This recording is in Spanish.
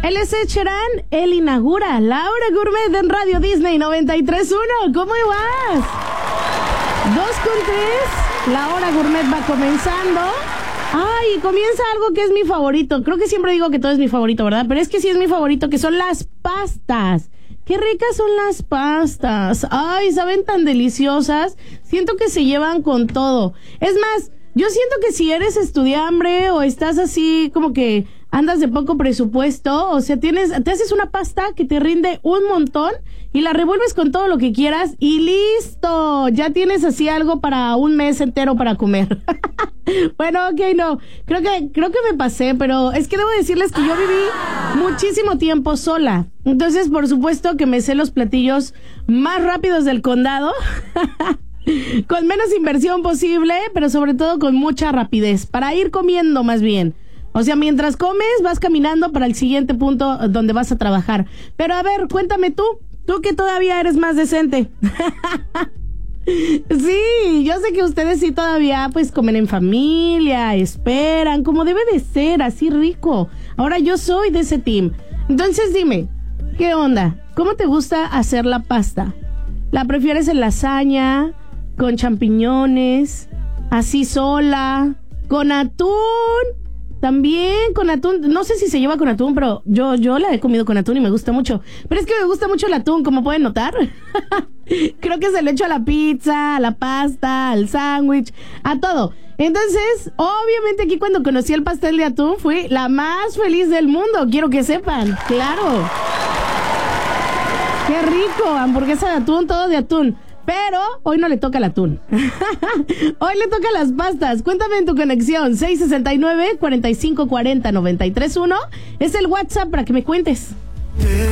Él es Ed Sheeran, él inaugura La Hora Gourmet en Radio Disney 93.1. ¿Cómo vas? 2:03, La Hora Gourmet va comenzando. Ay, comienza algo que es mi favorito. Creo que siempre digo que todo es mi favorito, ¿verdad? Pero es que sí es mi favorito, que son las pastas. ¡Qué ricas son las pastas! ¡Ay, saben tan deliciosas! Siento que se llevan con todo. Es más, yo siento que si eres estudiambre o estás así como que andas de poco presupuesto, o sea, te haces una pasta que te rinde un montón y la revuelves con todo lo que quieras y ¡listo! Ya tienes así algo para un mes entero para comer. Bueno, ok, no. Creo que me pasé, pero es que debo decirles que yo viví muchísimo tiempo sola. Entonces, por supuesto que me sé los platillos más rápidos del condado. Con menos inversión posible, pero sobre todo con mucha rapidez. Para ir comiendo más bien. O sea, mientras comes, vas caminando para el siguiente punto donde vas a trabajar. Pero a ver, cuéntame tú que todavía eres más decente. Sí, yo sé que ustedes sí todavía pues comen en familia, esperan, como debe de ser, así rico. Ahora yo soy de ese team. Entonces dime, ¿qué onda? ¿Cómo te gusta hacer la pasta? ¿La prefieres en lasaña, con champiñones, así sola, con atún? También con atún, no sé si se lleva con atún, pero yo la he comido con atún y me gusta mucho. Pero es que me gusta mucho el atún, como pueden notar. Creo que se lo echo a la pizza, a la pasta, al sándwich, a todo. Entonces, obviamente aquí cuando conocí el pastel de atún fui la más feliz del mundo, quiero que sepan, claro. ¡Qué rico! Hamburguesa de atún, todo de atún. Pero hoy no le toca el atún. Hoy le toca las pastas. Cuéntame en tu conexión. 669-4540-931. Es el WhatsApp para que me cuentes.